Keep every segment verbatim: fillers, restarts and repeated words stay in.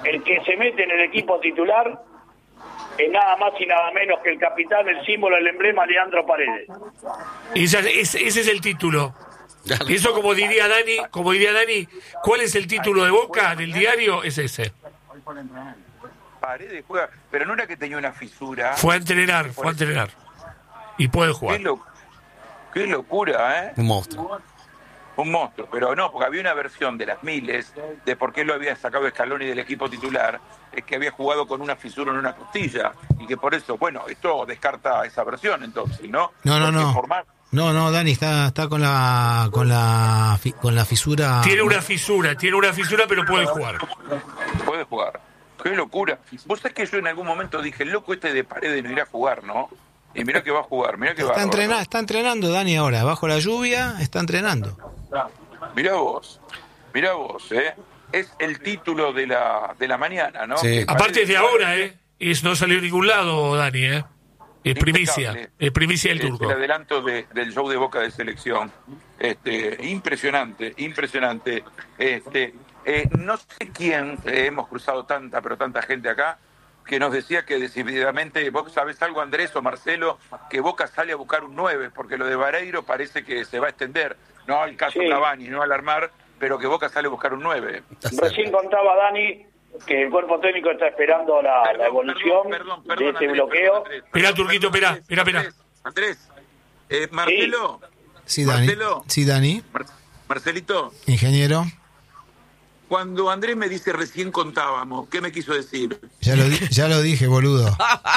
el que se mete en el equipo titular es nada más y nada menos que el capitán, el símbolo, el emblema, Leandro Paredes. Esa, ese, ese es el título. Eso, como diría Dani, como diría Dani, ¿cuál es el título de Boca del diario? Es ese. Paredes juega, pero no era que tenía una fisura. Fue a entrenar, fue a entrenar. Y puede jugar. Qué, lo, qué locura, ¿eh? Un monstruo. Un monstruo, pero no, porque había una versión de las miles de por qué lo había sacado Scaloni del equipo titular, es que había jugado con una fisura en una costilla y que por eso, bueno, esto descarta esa versión entonces, ¿no? No, no, Porque no. formar... No, no, Dani está está con la con la fi- con la fisura. Tiene una fisura, tiene una fisura, pero puede jugar. Puede jugar. Qué locura. Vos sabés que yo en algún momento dije, loco, este de Paredes no irá a jugar, ¿no? Y mirá que va a jugar, mirá que va Está a entrenando, está entrenando Dani ahora, bajo la lluvia, está entrenando. Mirá vos, mirá vos, ¿eh? Es el título de la de la mañana, ¿no? Sí. Que Aparte Paredes es de ahora, ¿eh? Y no salió en ningún lado, Dani, ¿eh? Es primicia, impecable. es primicia del Es turco. el adelanto de, del show de Boca de selección. Este, impresionante, impresionante. Este, eh, no sé quién, eh, hemos cruzado tanta, pero tanta gente acá, que nos decía que decididamente, vos sabés algo, Andrés o Marcelo, que Boca sale a buscar un nueve, porque lo de Vareiro parece que se va a extender. No al caso Sí. Cavani, no alarmar, pero que Boca sale a buscar un nueve. Recién contaba Dani que el cuerpo técnico está esperando la, Perdón, la evolución perdón, perdón, de perdón, este Andrés, bloqueo. perdón, Andrés. Esperá, Turquito, esperá, esperá, esperá. Andrés, Andrés, eh, Marcelo, Sí, Dani. Marcelo. Sí, Dani. Mar- Marcelito, Ingeniero. cuando Andrés me dice recién contábamos, ¿qué me quiso decir? Ya lo di- ya lo dije, boludo.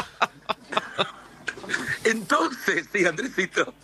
Entonces, sí, Andresito.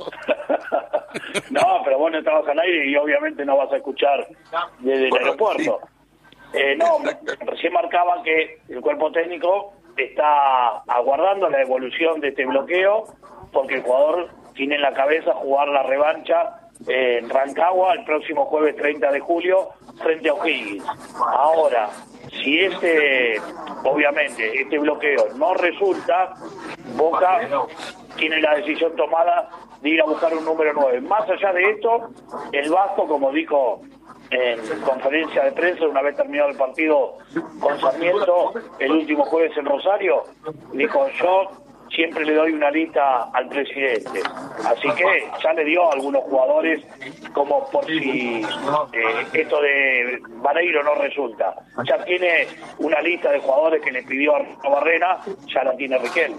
No, pero vos no estabas al aire y obviamente no vas a escuchar desde el Bueno, aeropuerto. Eh, no, recién marcaba que el cuerpo técnico está aguardando la evolución de este bloqueo porque el jugador tiene en la cabeza jugar la revancha en Rancagua el próximo jueves treinta de julio frente a O'Higgins. Ahora, si este, obviamente, este bloqueo no resulta, Boca tiene la decisión tomada de ir a buscar un número nueve. Más allá de esto, el Vasco, como dijo en conferencia de prensa una vez terminado el partido con Sarmiento el último jueves en Rosario, dijo: yo siempre le doy una lista al presidente, así que ya le dio a algunos jugadores como por si eh, esto de Vareiro no resulta, ya tiene una lista de jugadores que le pidió a Barrena, ya la tiene Riquelme.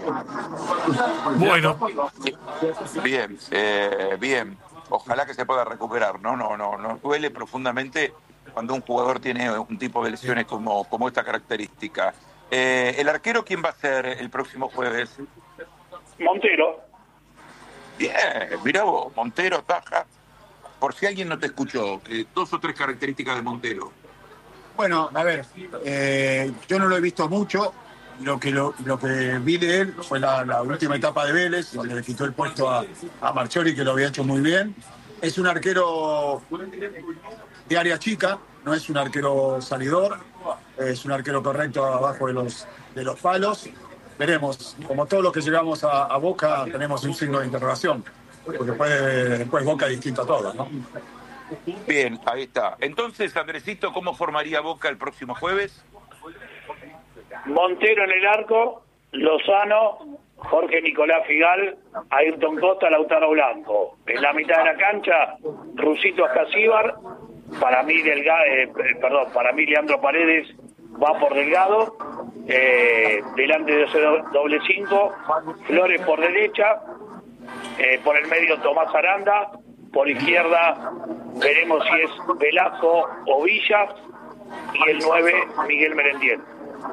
Bueno, Bien, eh, bien. Ojalá que se pueda recuperar. No, no, no. Nos duele profundamente cuando un jugador tiene un tipo de lesiones como, como esta característica. Eh, ¿El arquero quién va a ser el próximo jueves? Montero. Bien, mirá vos, Montero, Taja. Por si alguien no te escuchó, eh, dos o tres características de Montero. Bueno, a ver, eh, yo no lo he visto mucho. Lo que lo, lo que vi de él fue la, la última etapa de Vélez, donde le quitó el puesto a, a Marchiori, que lo había hecho muy bien. Es un arquero de área chica, no es un arquero salidor, es un arquero correcto abajo de los, de los palos. Veremos, como todos los que llegamos a, a Boca, tenemos un signo de interrogación, porque puede, después Boca es distinto a todos, ¿no? Bien, ahí está. Entonces, Andresito, ¿cómo formaría Boca el próximo jueves? Montero en el arco, Lozano, Jorge Nicolás Figal, Ayrton Costa, Lautaro Blanco. En la mitad de la cancha, Rusito Ascasíbar, para mí Delgado, eh, perdón, para mí Leandro Paredes va por Delgado, eh, delante de ese doble cinco, Flores por derecha, eh, por el medio Tomás Aranda, por izquierda veremos si es Velasco o Villa, y el nueve Miguel Merendiel.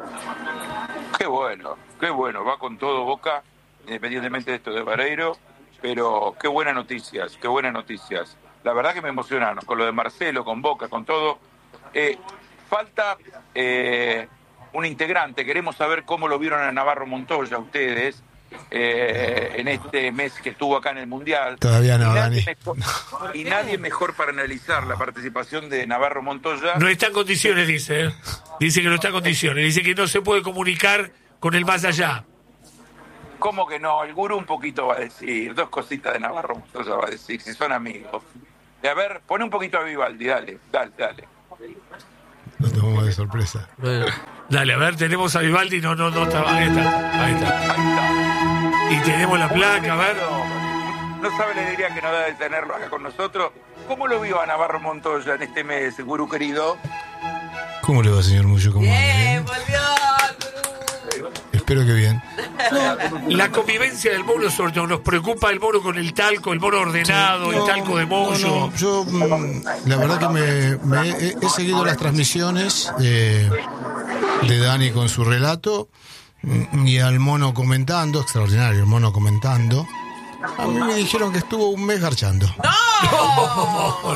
Qué bueno, qué bueno, va con todo Boca, independientemente de esto de Vareiro, pero qué buenas noticias, qué buenas noticias. La verdad que me emocionaron, con lo de Marcelo, con Boca, con todo. Eh, falta eh, un integrante, queremos saber cómo lo vieron a Navarro Montoya ustedes, eh, en este mes que estuvo acá en el Mundial. Todavía no, y nadie Dani. Mejor, y nadie mejor para analizar la participación de Navarro Montoya. no está en condiciones, dice. ¿eh? Dice que no está en condiciones. Dice que no se puede comunicar con el más allá. ¿Cómo que no? El gurú un poquito va a decir, dos cositas de Navarro Montoya va a decir, si son amigos. Y a ver, pone un poquito a Vivaldi, dale, dale, dale. Nos tomamos de sorpresa. Bueno. Dale, a ver, tenemos a Vivaldi, no, no, no, está, ahí está, ahí está. Ahí está. Y tenemos la placa, a ver. No sabe la alegría que nos da de tenerlo acá con nosotros. ¿Cómo lo vio a Navarro Montoya en este mes, gurú querido? ¿Cómo le va, señor Muyo? ¿Cómo anda? Bien, ¿Bien? volvió. Espero que bien. La convivencia del mono, sobre todo, nos preocupa el mono con el talco, el mono ordenado, No, el talco de no, Moyo. no, yo, mm, la verdad que me, me he, he seguido las transmisiones de, de Dani con su relato mm, y al mono comentando, extraordinario, el mono comentando. A mí me dijeron que estuvo un mes garchando. ¡No!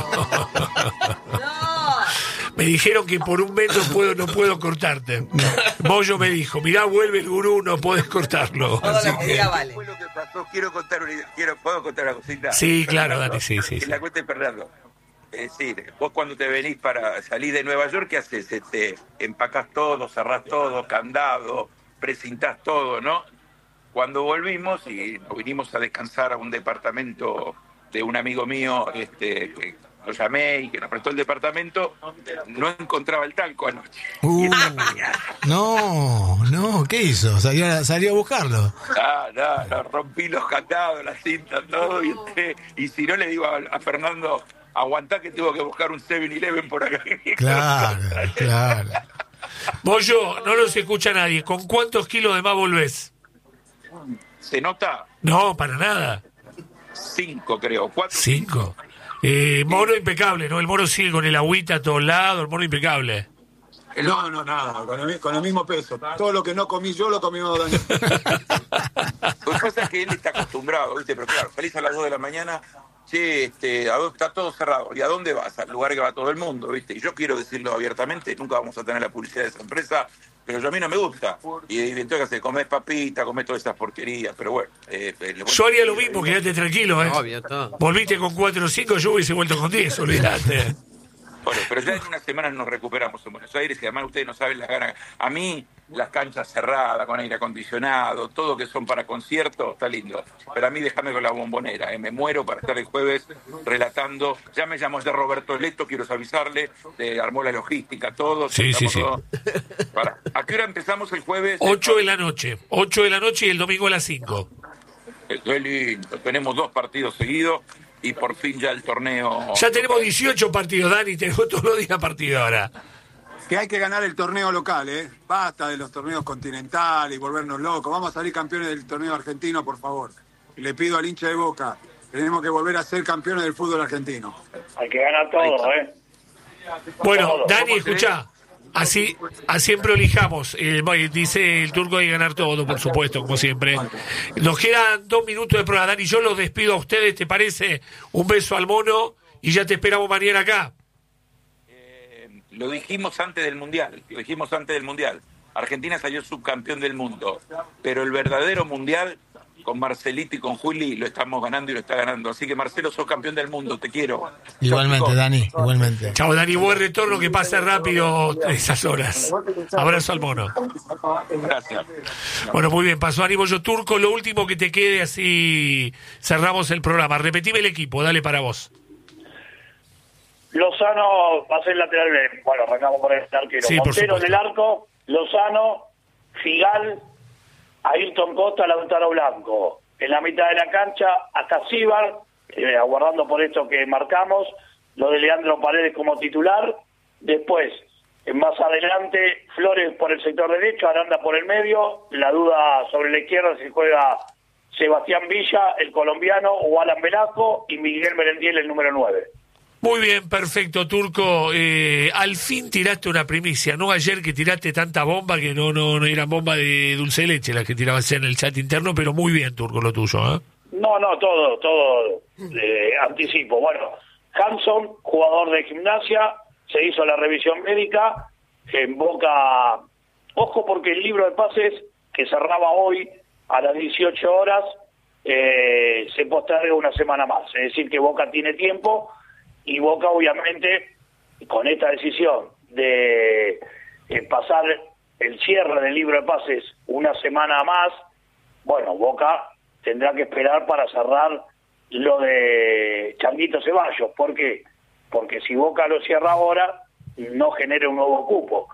¡No! Me dijeron que por un mes no puedo, no puedo cortarte. Moyo me dijo, mirá, vuelve el gurú, no podés cortarlo. Todo Así lo que que- diga vale. Fue lo que pasó. Quiero contar una idea. Quiero, ¿puedo contar una cosita? Sí, claro, Dani, sí, sí, Que sí. la cuente Fernando. Es decir, vos cuando te venís para salir de Nueva York, ¿qué haces? Te empacás todo, cerrás todo, candado, precintás todo, ¿no? Cuando volvimos y nos vinimos a descansar a un departamento de un amigo mío, este, que lo llamé y que nos prestó el departamento, no encontraba el talco anoche. Uh, Y esta mañana, no, no, ¿qué hizo? Salió, a- salió a buscarlo. ah, no, no, rompí los candados, las cintas, todo, y, este, y si no le digo a, a Fernando, aguantá que tengo que buscar un seven eleven por acá. Claro, claro. Moyo, no los escucha nadie. ¿Con cuántos kilos de más volvés? ¿Se nota? No, para nada. Cinco, creo. Cuatro. Cinco. Eh, mono impecable, ¿no? El mono sigue con el agüita a todos lados, el mono impecable. No, no, nada, con el, mi- con el mismo peso. Todo lo que no comí yo lo comió Dani. Lo que pasa es que él está acostumbrado, ¿viste? Pero claro, salís a las dos de la mañana, che, este, ¿a dónde- está todo cerrado. ¿Y a dónde vas? Al lugar que va todo el mundo, ¿viste? Y yo quiero decirlo abiertamente, nunca vamos a tener la publicidad de esa empresa, pero yo a mí no me gusta. Y, y entonces, ¿qué haces? Comés papita, comés todas esas porquerías, pero bueno. Eh, eh, le- Yo haría lo mismo, quédate tranquilo, ¿eh? Obvio, todo. Volviste con cuatro o cinco, yo hubiese vuelto con diez, olvidate. Bueno, pero ya en unas semanas nos recuperamos en Buenos Aires y además ustedes no saben las ganas. A mí, las canchas cerradas, con aire acondicionado, todo que son para conciertos, está lindo. Pero a mí déjame con la bombonera, ¿eh? Me muero para estar el jueves relatando. Ya me llamó de Roberto Leto, quiero avisarle, de armó la logística, todo. Sí, sí, sí. todo. Para. ¿A qué hora empezamos el jueves? Ocho de la noche. Ocho de la noche y el domingo a las cinco. Eh, Qué lindo, tenemos dos partidos seguidos y por fin ya el torneo. Ya tenemos dieciocho partidos, Dani, tenemos todos los días partidos ahora. Que hay que ganar el torneo local, ¿eh? Basta de los torneos continentales y volvernos locos. Vamos a salir campeones del torneo argentino, por favor. Y le pido al hincha de Boca, tenemos que volver a ser campeones del fútbol argentino. Hay que ganar todo, ¿eh? Bueno, Todo. Dani, escuchá. Así, así siempre elijamos. Eh, dice el turco hay que ganar todo, por supuesto, como siempre. Nos quedan dos minutos de prueba, Dani. Yo los despido a ustedes, ¿te parece? Un beso al mono y ya te esperamos mañana acá. Eh, lo dijimos antes del Mundial, lo dijimos antes del Mundial. Argentina salió subcampeón del mundo, pero el verdadero Mundial, con Marcelito y con Juli, lo estamos ganando y lo está ganando. Así que, Marcelo, sos campeón del mundo, te quiero. Igualmente, Chau, Dani, igualmente. Chao, Dani, buen retorno, que pase rápido esas horas. Abrazo al mono. Gracias. Bueno, muy bien, pasó Dani Moyo Turco. Lo último que te quede, así cerramos el programa. Repetime el equipo, dale para vos. Lozano va a ser lateral. Bueno, arrancamos por el arquero. Sí, por Montero en supuesto. el arco, Lozano, Figal, Ayrton Costa, Lautaro Blanco. En la mitad de la cancha, Acasíbar, eh, aguardando por esto que marcamos, lo de Leandro Paredes como titular. Después, eh, más adelante, Flores por el sector derecho, Aranda por el medio. La duda sobre la izquierda si juega Sebastián Villa, el colombiano, o Alan Velasco, y Miguel Merendiel, el número nueve. Muy bien, perfecto, Turco. Eh, al fin tiraste una primicia, no ayer que tiraste tanta bomba que no no no eran bomba de dulce de leche las que tirabas en el chat interno, pero muy bien, Turco, lo tuyo, ¿eh? No, no, todo, todo eh, anticipo. Bueno, Hanson, jugador de Gimnasia, se hizo la revisión médica, en Boca, ojo porque el libro de pases que cerraba hoy a las dieciocho horas eh, se posterga una semana más, es decir que Boca tiene tiempo y Boca obviamente con esta decisión de eh, pasar el cierre del libro de pases una semana más, bueno, Boca tendrá que esperar para cerrar lo de Changuito Ceballos. ¿Por qué? Porque si Boca lo cierra ahora, no genera un nuevo cupo.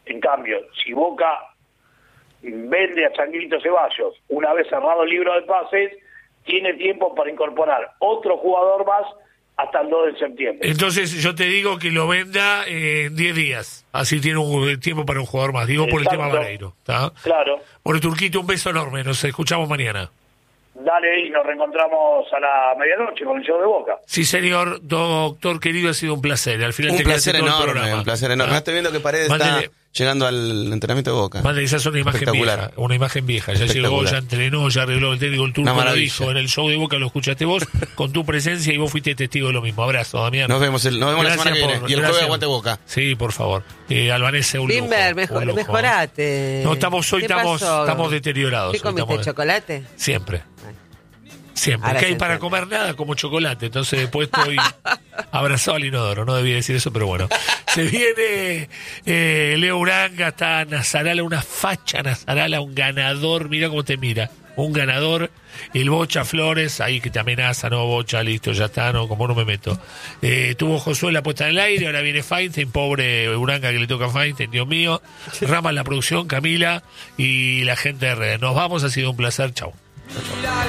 En cambio, si Boca vende a Changuito Ceballos, una vez cerrado el libro de pases, tiene tiempo para incorporar otro jugador más hasta el dos de septiembre. Entonces yo te digo que lo venda eh, en diez días, así tiene un tiempo para un jugador más, digo por Exacto. el tema Vareiro. ¿Tá? Claro. Bueno, Turquito, un beso enorme, nos escuchamos mañana. Dale, y nos reencontramos a la medianoche con el show de Boca. Sí, señor, doctor querido, ha sido un placer. Al final Un te placer quedaste todo el enorme, programa. un placer enorme. ¿Ah? Estoy viendo que Paredes Mándele- está llegando al entrenamiento de Boca. Madre, esa es una imagen Espectacular. vieja, una imagen vieja. Ya llegó, Espectacular. ya entrenó, ya arregló el técnico, el turco Una lo maravilla. dijo en el show de Boca, lo escuchaste vos, con tu presencia y vos fuiste testigo de lo mismo. Abrazo, Damián. Nos vemos, el, nos vemos la Gracias semana que viene. por- Y el gracias. jueves aguante Boca. Sí, por favor. Eh, Albanese, un lujo. Bimber, mejor, un lujo. mejorate. No, estamos, hoy ¿Qué estamos, pasó? estamos deteriorados. ¿Qué hoy comiste, estamos- chocolate? Siempre. Siempre. Ahora ¿Qué hay se para entiende. comer? Nada, como chocolate. Entonces después estoy abrazado al inodoro. No debía decir eso, pero bueno. Se viene eh, Leo Uranga, está Nazarala, una facha Nazarala, un ganador. Mira cómo te mira. Un ganador. El Bocha Flores, ahí que te amenaza, no, Bocha, listo, ya está, no, como no me meto. Eh, tuvo Josué la puesta en el aire, ahora viene Feinstein, pobre Uranga que le toca a Feinstein, Dios mío. Rama en la producción, Camila y la gente de redes. Nos vamos, ha sido un placer, chau.